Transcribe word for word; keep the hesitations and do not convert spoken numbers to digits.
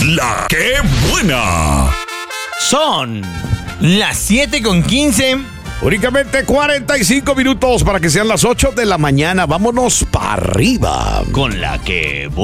La que buena. Son las siete con quince. Únicamente cuarenta y cinco minutos para que sean las ocho de la mañana. Vámonos para arriba. Con la que buena.